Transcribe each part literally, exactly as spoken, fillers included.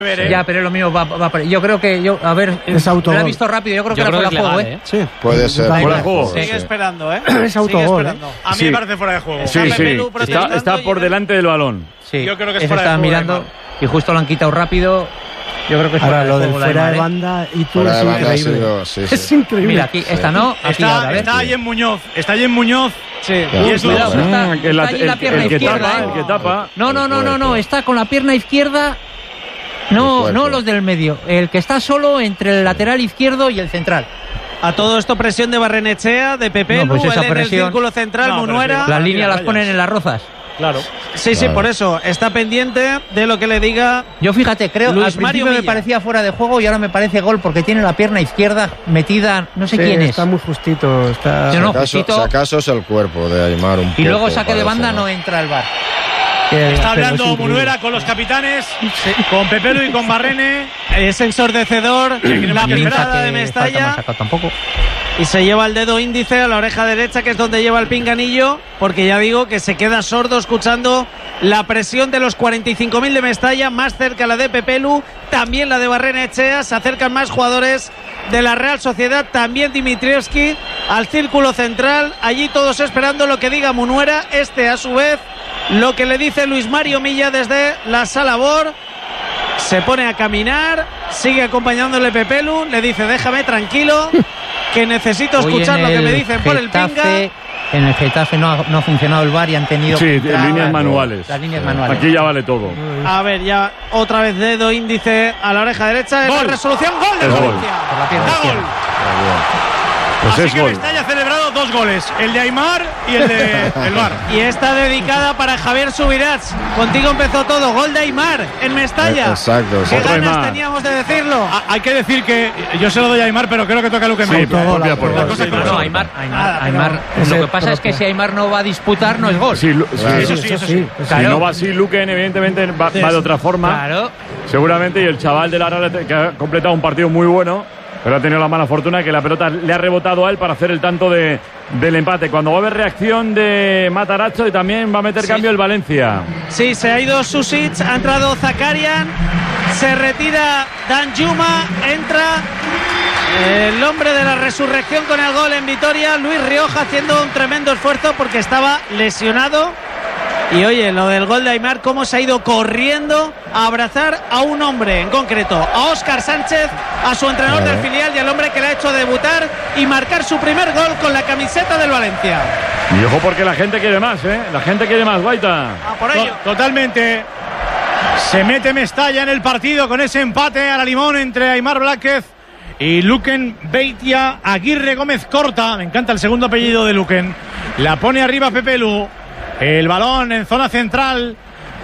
Ya, pero es lo mismo. Va, va, va, yo creo que yo, a ver, es autogol. lo he visto rápido. Yo creo que yo era creo fuera de juego, legal, ¿eh? ¿eh? Sí, puede ser fuera de juego. Sigue Sí. esperando, ¿eh? Es autogol, ¿eh? A mí Sí. me parece fuera de juego. Sí, Está sí. Pepelu Está, protestando está por y- delante del balón. Sí, Yo creo que es eso fuera de estaban juego, mirando Aimar. y justo lo han quitado rápido. Yo creo que es Ahora, fuera lo de del juego. fuera Aimar, de ¿eh? banda y tú Fuera es de banda ha increíble. sido- sí, sí. Es increíble. Mira, aquí, esta no, aquí ahora, a Está, ver. está ahí en Muñoz. Está ahí en Muñoz. Sí. Y es Cuidado, dudoso. está- Mm, está el, allí la el- pierna el que izquierda, tapa, ¿eh? el que tapa. No, no, no, no, no, cuerpo. está con la pierna izquierda. No, El cuerpo. no los del medio. El que está solo entre el lateral izquierdo y el central. A todo esto presión de Barrenechea, de Pepelu, No, pues esa él en el presión- círculo central, No, pero Munuera. sí, Las Ah, líneas mira, las vayas. ponen en las rozas. Claro. Sí, sí, Claro. por eso. Está pendiente de lo que le diga. Yo fíjate, creo Luis al principio Mario me Milla. parecía fuera de juego y ahora me parece gol porque tiene la pierna izquierda metida, no sé Sí, quién es. está muy justito. Está... Sí, Si no, acaso, justito. si acaso es el cuerpo de Aimar un poco. Y luego saque de parece, banda no entra el bar. Está hablando Munuera con los capitanes, con Pepelu y con Barrene. Es ensordecedor. La También pisada saque- de falta Mestalla. más sacado tampoco. Y se lleva el dedo índice a la oreja derecha, que es donde lleva el pinganillo, porque ya digo que se queda sordo escuchando la presión de los cuarenta y cinco mil de Mestalla, más cerca la de Pepelu, también la de Barrenechea. Se acercan más jugadores de la Real Sociedad, también Dimitrievski al círculo central, allí todos esperando lo que diga Munuera, este a su vez lo que le dice Luis Mario Milla desde la sala Bor. Se pone a caminar, sigue acompañándole Pepelu, le dice déjame tranquilo, que necesito Hoy escuchar en lo que el me dicen por el pinga. Getafe, En el Getafe no ha, no ha funcionado el bar y han tenido Sí, que entrar líneas las- manuales. Las líneas manuales. Aquí ya vale todo. A ver, ya otra vez dedo índice a la oreja derecha. Es la Gol. resolución, gol de Es gol. Valencia. Por la pierna Da izquierda. gol. Pues Así es que gol. Mestalla ha celebrado dos goles, el de Aimar y el de el Bar. Y está dedicada para Javier Subirats. Contigo empezó todo. Gol de Aimar en Mestalla. Exacto, Qué exacto. Otro ganas Aimar. teníamos de decirlo. Ah, Hay que decir que yo se lo doy a Aimar, pero creo que toca a Luque Sí, Mendoza. por propia Las puerta. cosas como No, no, son. Aimar, Aimar, Nada, pero Aimar. ese Lo que pasa es que propio. si Aimar no va a disputar, no es gol. Sí, Lu- sí, Claro. Eso sí, eso sí. sí. Si Claro. no va así, Luquen evidentemente va, va de otra forma. Claro. Seguramente, y el chaval de la Real que ha completado un partido muy bueno, pero ha tenido la mala fortuna que la pelota le ha rebotado a él para hacer el tanto de, del empate. Cuando va a haber reacción de Matarazzo y también va a meter Sí. cambio el Valencia. Sí, se ha ido Susic, ha entrado Zakarian, se retira Danjuma, entra el hombre de la resurrección con el gol en Vitoria, Luis Rioja, haciendo un tremendo esfuerzo porque estaba lesionado. Y oye, lo del gol de Aimar, cómo se ha ido corriendo a abrazar a un hombre en concreto, a Óscar Sánchez, a su entrenador del filial y al hombre que le ha hecho debutar y marcar su primer gol con la camiseta del Valencia. Y ojo porque la gente quiere más, ¿eh? La gente quiere más, Guaita. A por ello. To- Totalmente. Se mete Mestalla en el partido con ese empate a la limón entre Aimar Blázquez y Luquen Beitia. Aguirre Gómez corta. Me encanta el segundo apellido de Luquen. La pone arriba Pepelu. El balón en zona central.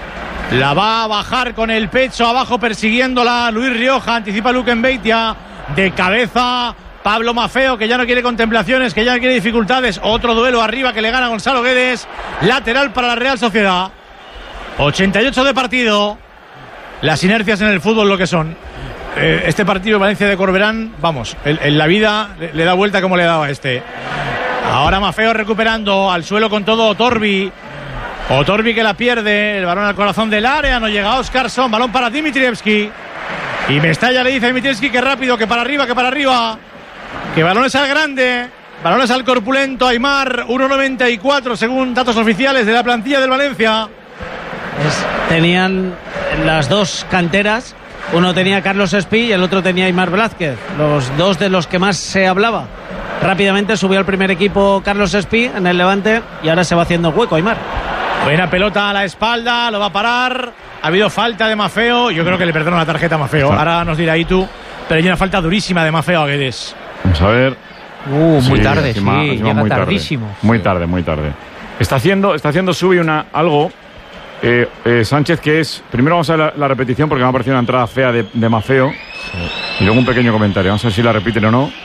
La va a bajar con el pecho abajo persiguiéndola Luis Rioja. Anticipa Luquen Beitia. De cabeza Pablo Mafeo, que ya no quiere contemplaciones, que ya no quiere dificultades. Otro duelo arriba que le gana Gonzalo Guedes. Lateral para la Real Sociedad. ochenta y ocho de partido. Las inercias en el fútbol lo que son. Eh, este partido Valencia de Corberán, vamos, en, en la vida le, le da vuelta como le daba este. Ahora Mafeo recuperando al suelo con todo Otorbi. Otorbi que la pierde, el balón al corazón del área, no llega Oscarson, balón para Dimitrievski. Y Mestalla le dice a Dimitrievski que rápido, que para arriba, que para arriba. Que balones al grande, balones al corpulento Aimar, uno noventa y cuatro según datos oficiales de la plantilla del Valencia. Es- tenían las dos canteras, uno tenía Carlos Espí y el otro tenía Aimar Blázquez, los dos de los que más se hablaba. Rápidamente subió al primer equipo Carlos Espí en el Levante y ahora se va haciendo hueco Aimar. Buena pelota a la espalda, lo va a parar. Ha habido falta de Mafeo, yo creo que le perdono la tarjeta a Mafeo. Ahora nos dirá Itu, pero hay una falta durísima de Mafeo a Guedes. Vamos a ver. Uh, muy Sí, tarde, encima- sí, encima llega muy tarde. tardísimo. Muy tarde, muy tarde. Está haciendo, está haciendo Subi una, algo. eh, eh, Sánchez, que es. Primero vamos a ver la, la repetición porque me ha parecido una entrada fea de, de Mafeo. Y luego un pequeño comentario. Vamos a ver si la repiten o no.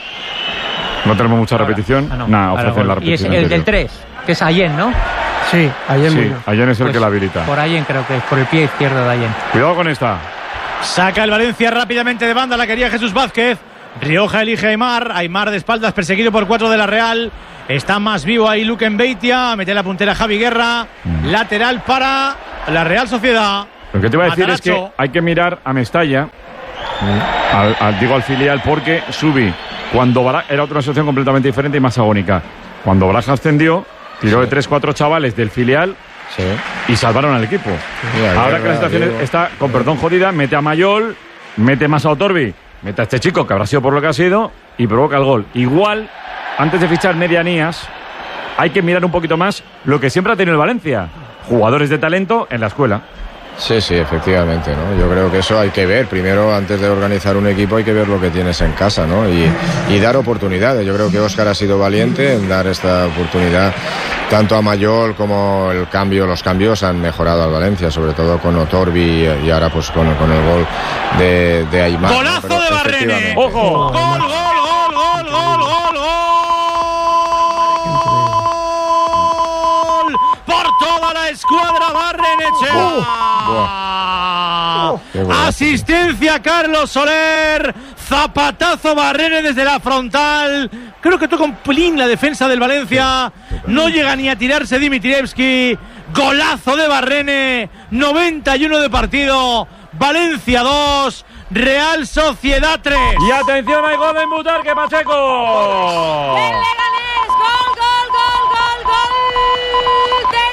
No tenemos mucha repetición. Ah, no. Nada, Ahora, ofrecen la gol. Y es repetición. el del anterior. tres, que es Allen, ¿no? Sí, ayer Sí, muy Allen es el Pues que la habilita. Por Allen creo que es, por el pie izquierdo de Allen. Cuidado con esta. Saca el Valencia rápidamente de banda, la quería Jesús Vázquez. Rioja elige a Aimar. Aimar de espaldas, perseguido por cuatro de la Real. Está más vivo ahí Luquen Beitia. Mete la puntera Javi Guerra. Lateral para la Real Sociedad. Lo que te iba a decir Mataracho. es que hay que mirar a Mestalla, al, al, digo al filial, porque Subi, cuando Baraja, era otra situación completamente diferente y más agónica. Cuando Baraja ascendió, tiró sí. de tres, cuatro chavales del filial sí. y salvaron al equipo. Sí, ahora que la situación digo, está, con perdón jodida, mete a Mayol, mete más a Otorbi, mete a este chico, que habrá sido por lo que ha sido, y provoca el gol. Igual, antes de fichar medianías, hay que mirar un poquito más lo que siempre ha tenido el Valencia. Jugadores de talento en la escuela. Sí, sí, efectivamente, ¿no? Yo creo que eso hay que ver. Primero, antes de organizar un equipo, hay que ver lo que tienes en casa, ¿no? Y, y dar oportunidades. Yo creo que Óscar ha sido valiente en dar esta oportunidad. Tanto a Mayol como el cambio, los cambios han mejorado al Valencia, sobre todo con Otorbi y ahora pues con, con el gol de, de Aimar. ¡Golazo ¿no? de Barrene! ¡Ojo! ¡Gol, gol, gol, gol, gol, gol, gol! ¡Por toda la escuadra Barrenechea! Uh, uh, Asistencia Carlos Soler, zapatazo Barrene desde la frontal. Creo que toca un pelín la defensa del Valencia. No llega ni a tirarse Dimitrievski. Golazo de Barrene. noventa y uno de partido. Valencia dos, Real Sociedad tres. Y atención, hay gol en Butarque, Pacheco. El Leganés, gol, gol, gol, gol, gol de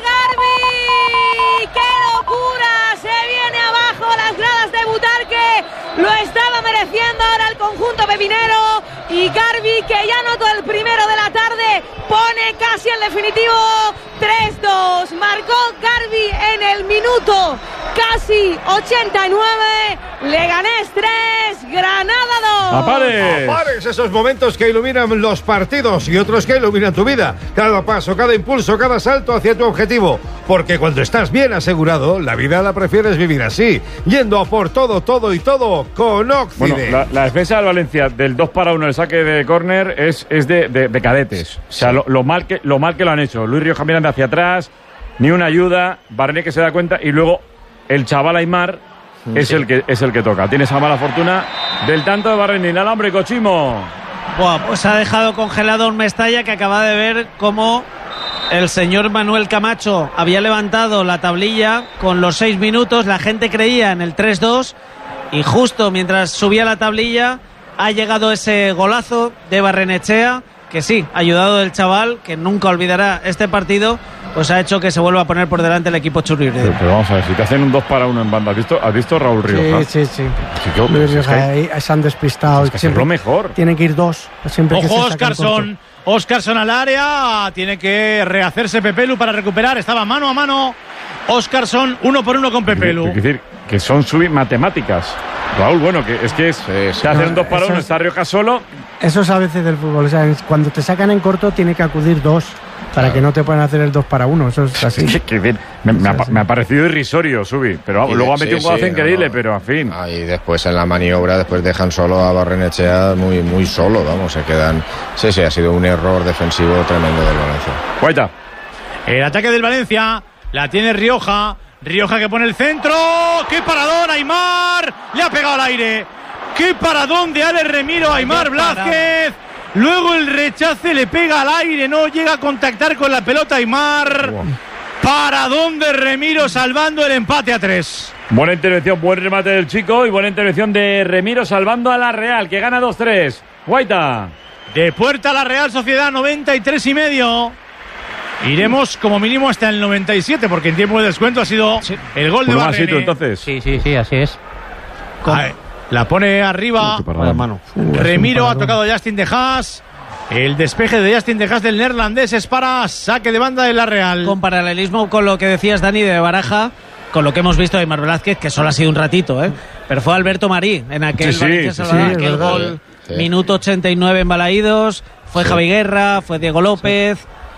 Garbi. ¡Qué locura! Se viene abajo las gradas de Butarque. Lo estaba mereciendo ahora el conjunto pepinero. Y Garbi, que ya notó el primero de la tarde, pone casi el definitivo tres dos. Marcó Garbi en el minuto casi ochenta y nueve. Leganés tres, Granada dos. ¡Apares! ¡Apares! Esos momentos que iluminan los partidos y otros que iluminan tu vida. Cada paso, cada impulso, cada salto hacia tu objetivo. Porque cuando estás bien asegurado, la vida la prefieres vivir así. Yendo a por todo, todo y todo con Occident. Bueno, la, la defensa del Valencia del dos para uno, el saque de córner, es, es de, de, de cadetes. O sea, lo, lo, mal que, lo mal que lo han hecho. Luis Rioja mirando hacia atrás, ni una ayuda. Barrene que se da cuenta y luego el chaval Aimar es, sí. el que, es el que toca. Tiene esa mala fortuna del tanto de Barrene. El alambre, Cochimo. Buah, pues ha dejado congelado un Mestalla que acaba de ver cómo el señor Manuel Camacho había levantado la tablilla con los seis minutos. La gente creía en el tres dos y justo mientras subía la tablilla ha llegado ese golazo de Barrenechea, que sí, ayudado del chaval, que nunca olvidará este partido, pues ha hecho que se vuelva a poner por delante el equipo churri. Pero, pero vamos a ver, si te hacen un dos para uno en banda, ¿has visto, ¿has visto Raúl Rioja? Sí, sí, sí. Así que, Luis pues, Rioja, ahí se han despistado. Es que siempre, es lo mejor. Tienen que ir dos. Siempre Ojo, que se Óscarson. Óscarson al área. Tiene que rehacerse Pepelu para recuperar. Estaba mano a mano. Óscarson, uno por uno con Pepelu. Es decir, que son subir matemáticas. Raúl, bueno, que es que es sí, sí. Se hace un dos para uno, está Rioja solo. Eso es a veces del fútbol. O sea, cuando te sacan en corto, tiene que acudir dos para claro. que no te puedan hacer el dos para uno. Eso es así. Qué bien. Me, me, ha, me ha parecido irrisorio, Subi. Pero vamos, luego ha metido sí, un golazo sí, increíble, no, pero en fin. Ah, y después en la maniobra, después dejan solo a Barrenechea muy, muy solo, vamos, se quedan. Sí, sí, ha sido un error defensivo tremendo del Valencia. Guaita. El ataque del Valencia la tiene Rioja. Rioja que pone el centro. ¡Qué paradón, Aimar! Le ha pegado al aire. ¡Qué paradón de Ale Remiro, Aimar Blázquez! Luego el rechace le pega al aire, no llega a contactar con la pelota Aimar. Wow. Paradón de Remiro salvando el empate a tres. Buena intervención, buen remate del chico y buena intervención de Remiro salvando a la Real, que gana dos tres. Guaita. De puerta a la Real Sociedad, noventa y tres y medio. Iremos como mínimo hasta el noventa y siete, porque en tiempo de descuento ha sido sí. el gol de Barrene. Entonces. Sí, sí, sí, así es. Ay, la pone arriba. Uh, mano. Uh, Remiro ha tocado a Justin de Haas. El despeje de Justin de Haas del neerlandés es para saque de banda de la Real. Con paralelismo con lo que decías, Dani, de Baraja, con lo que hemos visto de Aimar Velázquez, que solo ha sido un ratito, ¿eh? Pero fue Alberto Marí en aquel, sí, sí, sí, sí, aquel gol, sí. minuto ochenta y nueve en Balaídos. Fue sí. Javi Guerra, fue Diego López.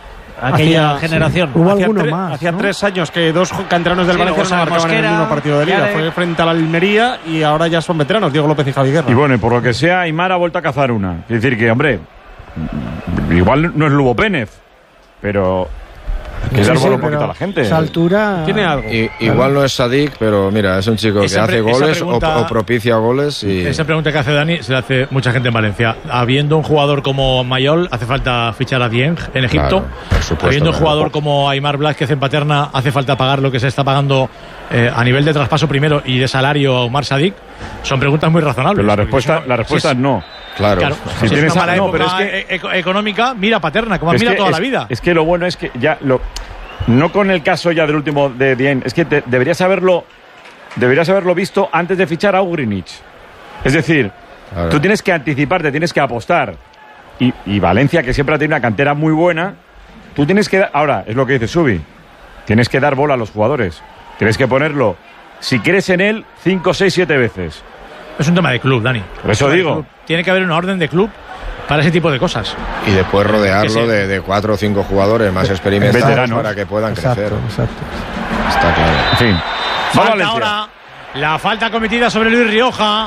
Aquella hacía, generación. Sí. Hubo hacía alguno tre- más. Hacía ¿no? tres años que dos canteranos del sí, Valencia no marcaban en el mismo partido de liga. Fue frente a la Almería y ahora ya son veteranos, Diego López y Javi Guerra. Y bueno, y por lo que sea, Aimar ha vuelto a cazar una. Es decir, que, hombre, igual no es Lugo Pénez, pero Que Sí, dar sí, bola un poquito pero a la gente. Esa altura. Tiene algo. Y, igual no es Sadik, pero mira, es un chico Esa que pre- hace esa goles pregunta- o, o propicia goles. Y... Esa pregunta que hace Dani se la hace mucha gente en Valencia. Habiendo un jugador como Mayol, ¿hace falta fichar a Dieng en Egipto? Claro, por supuesto, Habiendo un claro. jugador como Aimar Blázquez en Paterna, ¿hace falta pagar lo que se está pagando eh, a nivel de traspaso primero y de salario a Omar Sadik? Son preguntas muy razonables. Pero la porque respuesta, si no- la respuesta si es no. Claro. Claro, Si si tienes es una a- mala no, época pero es que- e- eco- económica, mira Paterna, como has Es mirado que- toda es- la vida. Es que lo bueno es que ya lo. No con el caso ya del último de Dien, es que te- deberías haberlo. Deberías haberlo visto antes de fichar a Ugrinic. Es decir, Claro. tú tienes que anticiparte, tienes que apostar. Y, y Valencia, que siempre ha tenido una cantera muy buena, tú tienes que. Ahora, es lo que dice Subi. Tienes que dar bola a los jugadores. Tienes que ponerlo, si crees en él, cinco, seis, siete veces. Es un tema de club, Dani. Por eso Un tema de digo. club. Tiene que haber una orden de club para ese tipo de cosas. Y después rodearlo Que sí. de, de cuatro o cinco jugadores más experimentados Veteranos. para que puedan Exacto, crecer. exacto. Está claro. En fin. Va Falta Valencia. ahora la falta cometida sobre Luis Rioja.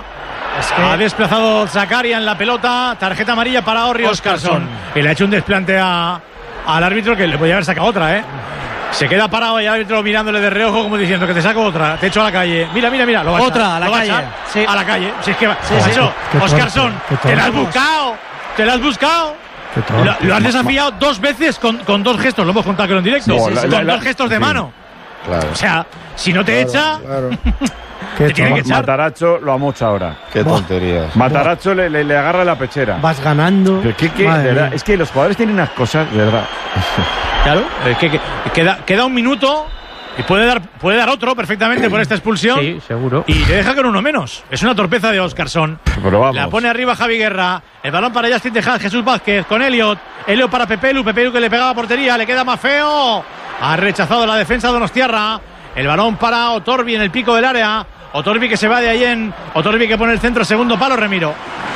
Ha desplazado Zakaria en la pelota. Tarjeta amarilla para Orri Oscarsson. Y le ha hecho un desplante a- al árbitro que le podía haber sacado otra, ¿eh? Se queda parado y el árbitro mirándole de reojo como diciendo que te saco otra, te echo a la calle. Mira, mira, mira. Lo va a Otra, echar, a la lo va calle. echar. Sí. A la calle. Si es que va. Sí, Pues sí. eso, Qué torpe, Oscarsson, qué te la has torpe. buscado. Te la has buscado. Qué torpe. Lo, lo has desafiado dos veces con, con dos gestos. Lo hemos contado que en directo. No, Sí, la- sí, la- con la- dos gestos de sí. mano. Claro. O sea, si no te echa, Claro. Qué te tiene que torpe. echar. Mataracho lo amocha ahora. Qué tonterías. Mataracho le, le- le agarra la pechera. Vas ganando. Pero qué- qué- Madre de verdad, mía. es que los jugadores tienen unas cosas, de verdad. Claro, es que, que- queda, queda un minuto y puede dar, puede dar otro perfectamente por esta expulsión. Sí, seguro. Y te deja con uno menos. Es una torpeza de Oscarsson. Pero vamos. La pone arriba Javi Guerra. El balón para Justin Tejada, Jesús Vázquez con Elliot. Elliot para Pepelu. Pepelu que le pegaba a portería. Le queda más feo. Ha rechazado la defensa de Donostiarra. El balón para Otorbi en el pico del área. Otorbi que se va de ahí en. Otorbi que pone el centro, segundo palo, Remiro.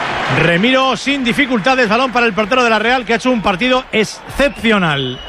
Remiro sin dificultades. Balón para el portero de la Real que ha hecho un partido excepcional.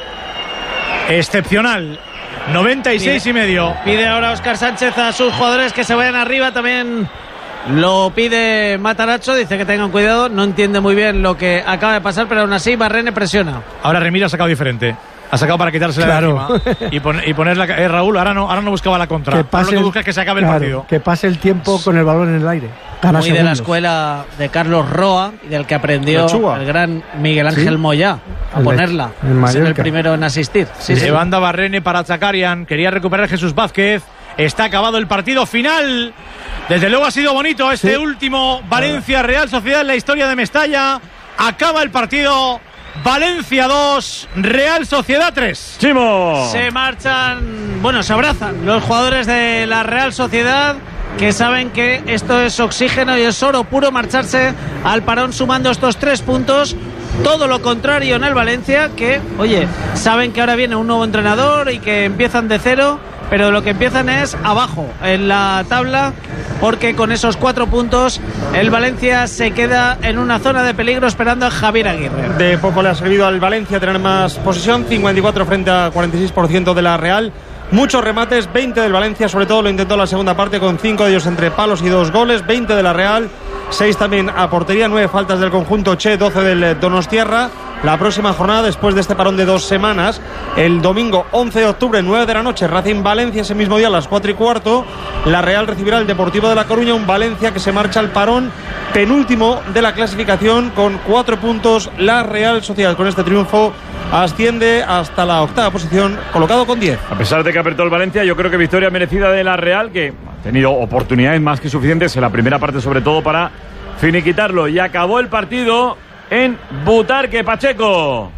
Excepcional. noventa y seis y medio. Pide ahora Óscar Sánchez a sus jugadores que se vayan arriba. También lo pide Mataracho. Dice que tengan cuidado. No entiende muy bien lo que acaba de pasar, pero aún así Barrene presiona. Ahora Remiro ha sacado diferente. Ha sacado para quitársela Claro. de encima. Y, pon- y ponerla. Eh, Raúl, ahora no, ahora no buscaba la contra. Que Ahora pase lo que el- busca es que se acabe el claro, partido. que pase el tiempo con el balón en el aire. Gana Muy de la segundos. escuela de Carlos Roa y del que aprendió Lechuga. el gran Miguel Ángel Sí. Moyá a El de- ponerla. el Ser el Mallorca. primero en asistir. Sí, sí. Se banda Barrene para Zakarian. Quería recuperar Jesús Vázquez. Está acabado el partido final. Desde luego ha sido bonito este Sí. último Valencia Real Sociedad en la historia de Mestalla. Acaba el partido. Valencia dos, Real Sociedad tres. ¡Chimo! Se marchan, bueno, se abrazan los jugadores de la Real Sociedad que saben que esto es oxígeno y es oro puro marcharse al parón sumando estos tres puntos. Todo lo contrario en el Valencia, que, oye, saben que ahora viene un nuevo entrenador y que empiezan de cero, pero lo que empiezan es abajo en la tabla, porque con esos cuatro puntos el Valencia se queda en una zona de peligro esperando a Javier Aguirre. De poco le ha servido al Valencia tener más posesión, cincuenta y cuatro frente a cuarenta y seis por ciento de la Real. Muchos remates, veinte del Valencia, sobre todo lo intentó en la segunda parte con cinco de ellos entre palos y dos goles, veinte de la Real, seis también a portería, nueve faltas del conjunto Che, doce del Donostiarra. La próxima jornada, después de este parón de dos semanas, el domingo once de octubre, nueve de la noche, Racing Valencia, ese mismo día a las cuatro y cuarto, la Real recibirá el Deportivo de La Coruña, un Valencia que se marcha al parón penúltimo de la clasificación con cuatro puntos. La Real Sociedad con este triunfo asciende hasta la octava posición, colocado con diez. A pesar de que apretó el Valencia, yo creo que victoria merecida de la Real, que ha tenido oportunidades más que suficientes en la primera parte, sobre todo para finiquitarlo. Y acabó el partido en Butarque, Pacheco.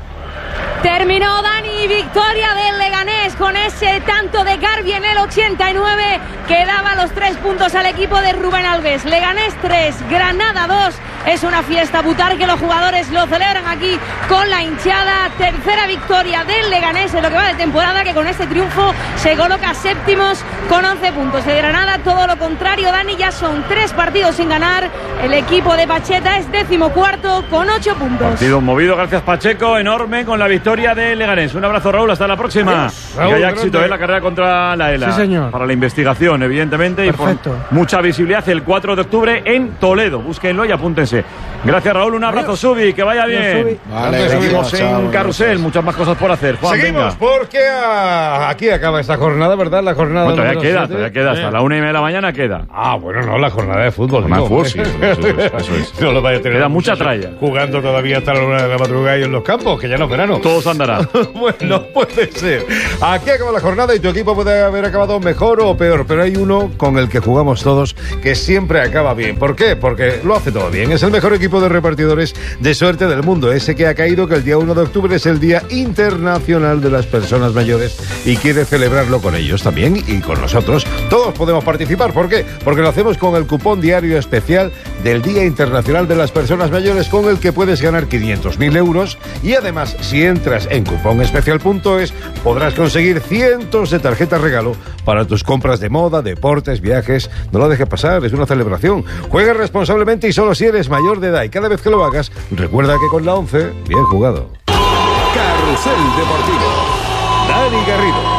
Terminó Dani, victoria del Leganés con ese tanto de Garbi en el ochenta y nueve que daba los tres puntos al equipo de Rubén Alves. Leganés tres, Granada dos. Es una fiesta Butarque, los jugadores lo celebran aquí con la hinchada. Tercera victoria del Leganés en lo que va de temporada, que con este triunfo se coloca séptimos con once puntos. De Granada todo lo contrario, Dani, ya son tres partidos sin ganar. El equipo de Pacheta es decimocuarto con ocho puntos. Partido movido, gracias Pacheco, enorme con la victoria de Leganés. Un abrazo, Raúl, hasta la próxima. Adiós, que Raúl, haya éxito grande. en la carrera contra la ELA. Sí, señor. Para la investigación, evidentemente, Perfecto. y por mucha visibilidad el cuatro de octubre en Toledo. Búsquenlo y apúntense. Gracias, Raúl, un abrazo, Adiós. Subi, que vaya Adiós, bien. Subi. Vale, Seguimos gracias, chao, en buenas Carrusel, noches. muchas más cosas por hacer. Juan, Seguimos venga. porque ah, aquí acaba esta jornada, ¿verdad? La jornada Bueno, todavía número queda, siete. todavía queda. Hasta Eh. la una y media de la mañana queda. Ah, bueno, no, la jornada de fútbol. Jornada de digo, fútbol, sí, hombre. eso es, eso es. No lo vaya a tener. Queda los mucha muchachos tralla. Jugando todavía hasta la una de la madrugada y en los campos, que ya no es verano. Todos andarán. Bueno, puede ser. Aquí acaba la jornada y tu equipo puede haber acabado mejor o peor, pero hay uno con el que jugamos todos que siempre acaba bien. ¿Por qué? Porque lo hace todo bien. Es el mejor equipo de repartidores de suerte del mundo. Ese que ha caído que el día uno de octubre es el Día Internacional de las Personas Mayores y quiere celebrarlo con ellos también y con nosotros. Todos podemos participar. ¿Por qué? Porque lo hacemos con el cupón diario especial del Día Internacional de las Personas Mayores, con el que puedes ganar quinientos mil euros y además, si entras en cuponespecial punto es, podrás conseguir cientos de tarjetas regalo para tus compras de moda, deportes, viajes. No lo dejes pasar, es una celebración. Juega responsablemente y solo si eres mayor de edad, y cada vez que lo hagas, recuerda que con la once, bien jugado. Carrusel Deportivo. Dani Garrido.